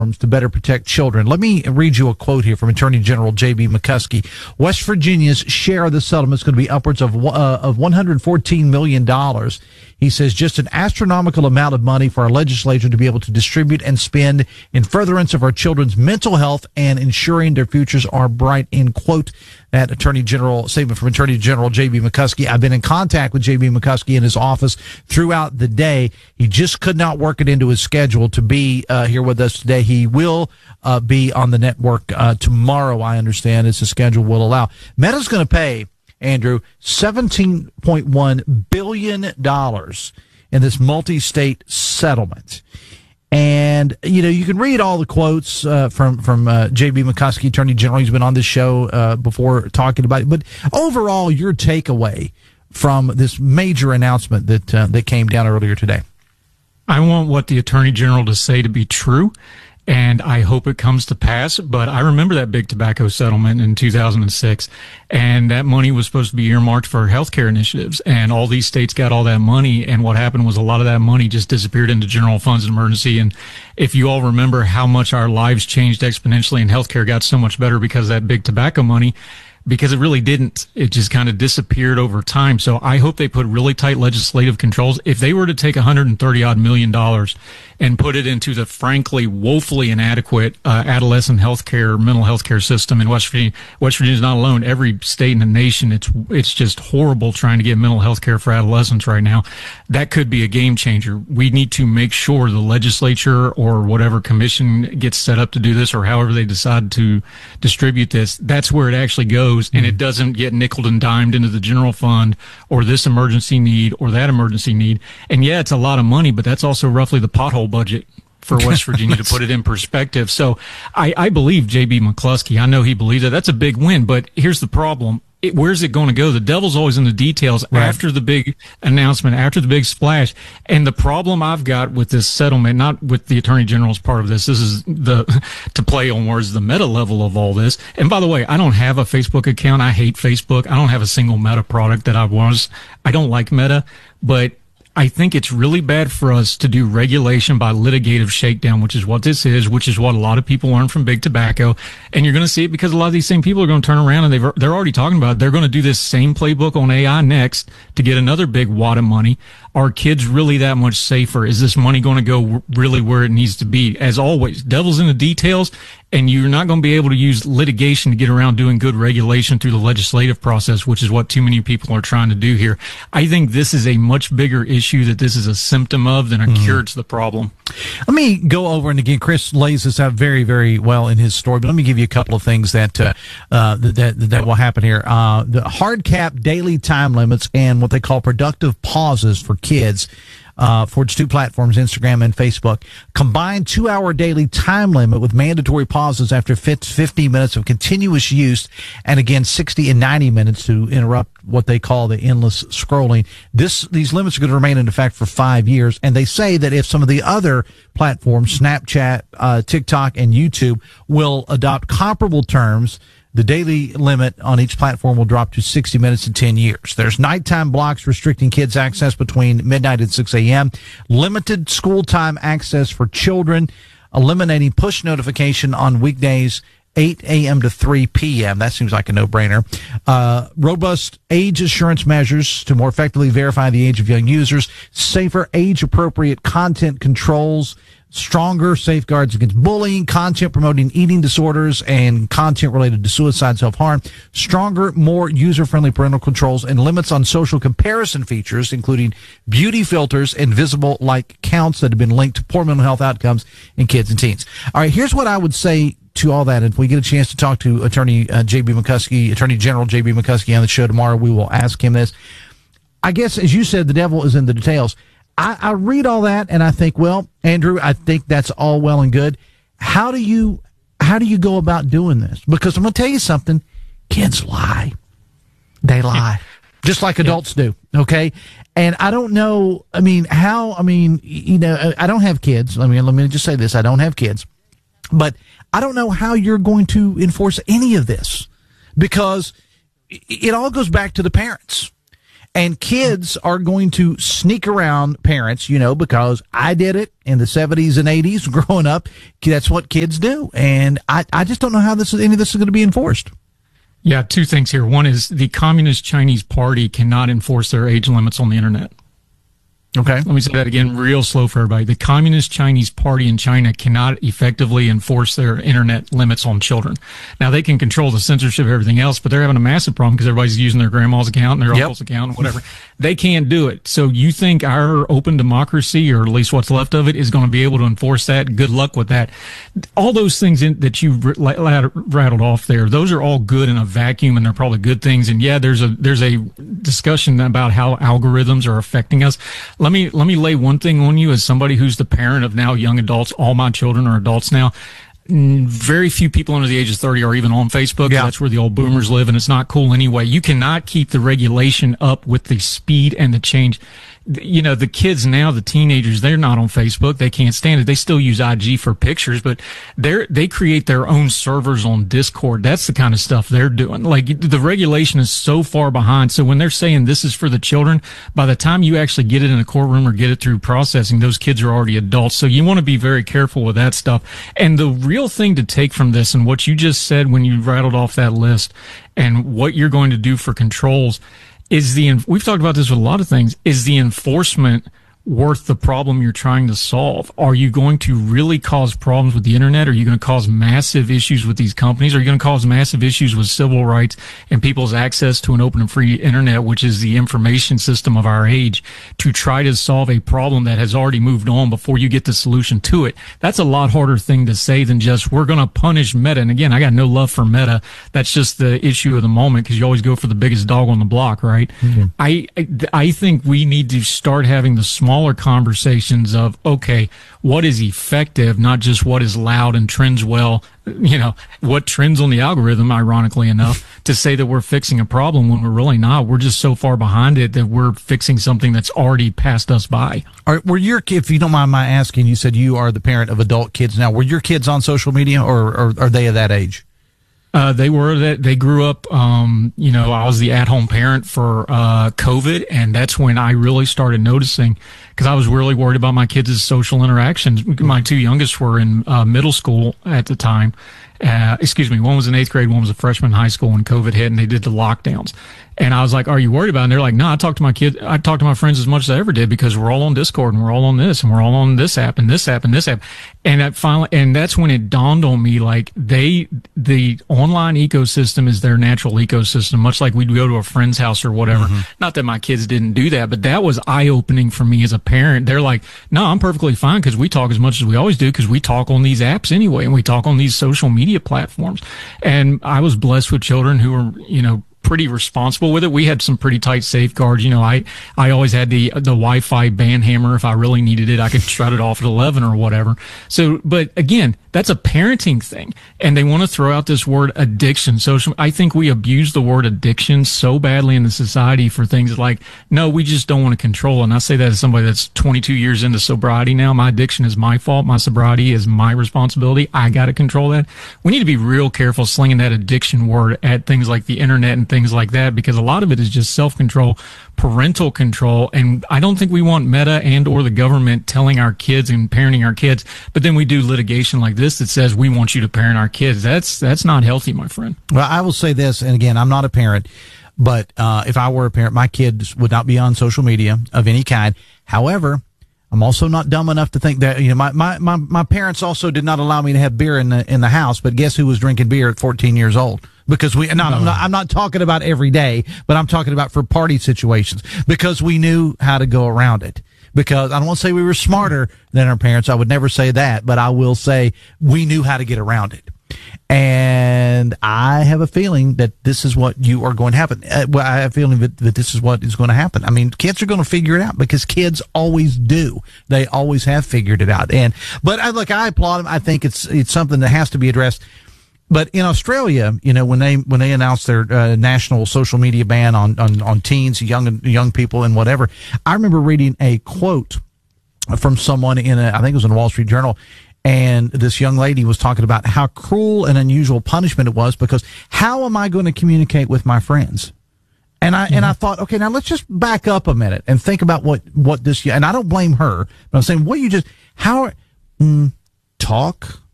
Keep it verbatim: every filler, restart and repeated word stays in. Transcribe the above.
to better protect children. Let me read you a quote here from Attorney General J B McCuskey. West Virginia's share of the settlement is going to be upwards of uh, of one hundred fourteen million dollars. He says just an astronomical amount of money for our legislature to be able to distribute and spend in furtherance of our children's mental health and ensuring their futures are bright, end quote. That Attorney General statement from Attorney General J B McCuskey. I've been in contact with J B McCuskey in his office throughout the day. He just could not work it into his schedule to be uh, here with us today. He will uh, be on the network uh, tomorrow, I understand, as the schedule will allow. Meta's going to pay, Andrew, seventeen point one billion dollars in this multi-state settlement. And, you know, you can read all the quotes uh, from, from uh, J B McCuskey, Attorney General. He's been on this show uh, before talking about it. But overall, your takeaway from this major announcement that uh, that came down earlier today? I want what the Attorney General to say to be true, and I hope it comes to pass. But I remember that big tobacco settlement in two thousand six, and that money was supposed to be earmarked for healthcare initiatives, and all these states got all that money, and what happened was a lot of that money just disappeared into general funds and emergency. And if you all remember how much our lives changed exponentially and healthcare got so much better because of that big tobacco money, because it really didn't. It just kind of disappeared over time. So I hope they put really tight legislative controls. If they were to take one hundred thirty odd million dollars and put it into the frankly woefully inadequate uh, adolescent health care, mental health care system in West Virginia, West Virginia's not alone. Every state in the nation, it's it's just horrible trying to get mental health care for adolescents right now. That could be a game changer. We need to make sure the legislature or whatever commission gets set up to do this, or however they decide to distribute this, that's where it actually goes. And it doesn't get nickeled and dimed into the general fund or this emergency need or that emergency need. And yeah, it's a lot of money, but that's also roughly the pothole budget for West Virginia, to put it in perspective. So I, I believe J B McCuskey. I know he believes that. That's a big win, but here's the problem. It, where's it going to go? The devil's always in the details. Right. After the big announcement, after the big splash. And the problem I've got with this settlement, not with the Attorney General's part of this, this is the, to play on words, the meta level of all this. And by the way, I don't have a Facebook account. I hate Facebook. I don't have a single Meta product that I was. I don't like Meta, but I think it's really bad for us to do regulation by litigative shakedown, which is what this is, which is what a lot of people learn from big tobacco. And you're going to see it because a lot of these same people are going to turn around and they've, they're already talking about it. They're going to do this same playbook on A I next to get another big wad of money. Are kids really that much safer? Is this money going to go really where it needs to be? As always, devil's in the details, and you're not going to be able to use litigation to get around doing good regulation through the legislative process, which is what too many people are trying to do here. I think this is a much bigger issue that this is a symptom of than a mm. cure to the problem. Let me go over, and again, Chris lays this out very, very well in his story, but let me give you a couple of things that uh, uh, that, that will happen here. Uh, the hard cap daily time limits and what they call productive pauses for kids uh, for its two platforms, Instagram and Facebook. Combined two-hour daily time limit with mandatory pauses after fifty minutes of continuous use, and again, sixty and ninety minutes to interrupt what they call the endless scrolling. This, these limits are going to remain in effect for five years. And they say that if some of the other platforms, Snapchat, uh, TikTok, and YouTube, will adopt comparable terms, the daily limit on each platform will drop to sixty minutes in ten years. There's nighttime blocks restricting kids' access between midnight and six a.m., limited school time access for children, eliminating push notification on weekdays, eight a.m. to three p.m. That seems like a no-brainer. Uh, robust age assurance measures to more effectively verify the age of young users, safer age-appropriate content controls, stronger safeguards against bullying, content promoting eating disorders, and content related to suicide, self-harm, stronger, more user-friendly parental controls, and limits on social comparison features, including beauty filters and visible like counts that have been linked to poor mental health outcomes in kids and teens. All right, here's what I would say to all that. If we get a chance to talk to Attorney uh, J B McCuskey, Attorney General J B McCuskey on the show tomorrow, we will ask him this. I guess, as you said, the devil is in the details. I, I read all that and I think, well, Andrew, I think that's all well and good. How do you, how do you go about doing this? Because I'm going to tell you something. Kids lie. They lie. Just like adults do. Okay. And I don't know. I mean, how, I mean, you know, I don't have kids. Let me, let me just say this. I don't have kids, but I don't know how you're going to enforce any of this, because it all goes back to the parents. And kids are going to sneak around parents, you know, because I did it in the seventies and eighties growing up. That's what kids do. And I, I just don't know how this is, any of this is going to be enforced. Yeah, two things here. One is the Communist Chinese Party cannot enforce their age limits on the internet. Okay. Let me say that again real slow for everybody. The Communist Chinese Party in China cannot effectively enforce their internet limits on children. Now, they can control the censorship of everything else, but they're having a massive problem because everybody's using their grandma's account and their Yep. uncle's account and whatever. They can't do it. So you think our open democracy, or at least what's left of it, is going to be able to enforce that? Good luck with that. All those things in, that you rattled off there, those are all good in a vacuum, and they're probably good things. And yeah, there's a there's a discussion about how algorithms are affecting us. Let me let me lay one thing on you as somebody who's the parent of now young adults. All my children are adults now. Very few people under the age of thirty are even on Facebook. Yeah. That's where the old boomers live, and it's not cool anyway. You cannot keep the regulation up with the speed and the change. You know, the kids now, the teenagers, they're not on Facebook. They can't stand it. They still use I G for pictures, but they're, they create their own servers on Discord. That's the kind of stuff they're doing. Like, the regulation is so far behind. So when they're saying this is for the children, by the time you actually get it in a courtroom or get it through processing, those kids are already adults. So you want to be very careful with that stuff. And the real thing to take from this, and what you just said when you rattled off that list, and what you're going to do for controls, is the, we've talked about this with a lot of things, is the enforcement worth the problem you're trying to solve? Are you going to really cause problems with the internet? Are you going to cause massive issues with these companies? Are you going to cause massive issues with civil rights and people's access to an open and free internet, which is the information system of our age, to try to solve a problem that has already moved on before you get the solution to it? That's a lot harder thing to say than just, we're going to punish Meta. And again, I got no love for Meta. That's just the issue of the moment, because you always go for the biggest dog on the block, right? Mm-hmm. I, I think we need to start having the small smaller conversations of, okay, what is effective, not just what is loud and trends well, you know, what trends on the algorithm, ironically enough, to say that we're fixing a problem when we're really not. We're just so far behind it that we're fixing something that's already passed us by. Are, were your, if you don't mind my asking, you said you are the parent of adult kids now. Were your kids on social media, or, or are they of that age? Uh, they were that they grew up, um, you know, I was the at home parent for, uh, COVID. And that's when I really started noticing, because I was really worried about my kids' social interactions. My two youngest were in uh, middle school at the time. Uh, excuse me, one was in eighth grade, one was a freshman in high school when COVID hit and they did the lockdowns. And I was like, are you worried about it? And they're like, no, I talk to my kids, I talk to my friends as much as I ever did, because we're all on Discord and we're all on this and we're all on this app and this app and this app. And that finally, and that's when it dawned on me, like, they, the online ecosystem is their natural ecosystem, much like we'd go to a friend's house or whatever. Mm-hmm. Not that my kids didn't do that, but that was eye opening for me as a parent. They're like, no, I'm perfectly fine, because we talk as much as we always do, because we talk on these apps anyway, and we talk on these social media platforms. And I was blessed with children who were, you know, pretty responsible with it. We had some pretty tight safeguards. You know, I, I always had the, the Wi-Fi band hammer. If I really needed it, I could shut it off at eleven or whatever. So, but again, that's a parenting thing. And they want to throw out this word addiction. Social, I think we abuse the word addiction so badly in the society for things like, no, we just don't want to control. And I say that as somebody that's twenty-two years into sobriety now. My addiction is my fault. My sobriety is my responsibility. I got to control that. We need to be real careful slinging that addiction word at things like the internet and things like that, because a lot of it is just self-control, parental control. And I don't think we want Meta and or the government telling our kids and parenting our kids, but then we do litigation like this that says we want you to parent our kids. That's that's not healthy, my friend. Well, I will say this, and again, I'm not a parent, but uh, if I were a parent, my kids would not be on social media of any kind. However, I'm also not dumb enough to think that, you know, my, my, my, my parents also did not allow me to have beer in the, in the house, but guess who was drinking beer at fourteen years old? Because we, no, no. I'm, not, I'm not talking about every day, but I'm talking about for party situations, because we knew how to go around it. Because I don't want to say we were smarter than our parents. I would never say that, but I will say we knew how to get around it. And I have a feeling that this is what you are going to happen. Uh, well, I have a feeling that, that this is what is going to happen. I mean, kids are going to figure it out, because kids always do. They always have figured it out. And, but I, look, I applaud them. I think it's, it's something that has to be addressed. But in Australia, you know, when they, when they announced their uh, national social media ban on, on, on teens, young, young people and whatever, I remember reading a quote from someone in a, I think it was in the Wall Street Journal. And this young lady was talking about how cruel and unusual punishment it was, because how am I going to communicate with my friends? And I, mm-hmm. and I thought, okay, now let's just back up a minute and think about what, what this, and I don't blame her, but I'm saying, what you just, how, mm, talk,